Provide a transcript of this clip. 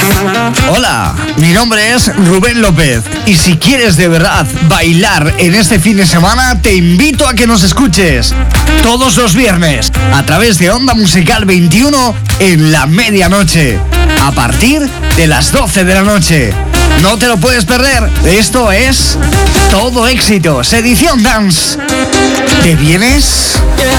Hola, mi nombre es Rubén López y si quieres de verdad bailar en este fin de semana, te invito a que nos escuches todos los viernes a través de Onda Musical 21 en la medianoche, a partir de las 12 de la noche. No te lo puedes perder, esto es Todo Éxitos, edición dance. ¿Te vienes?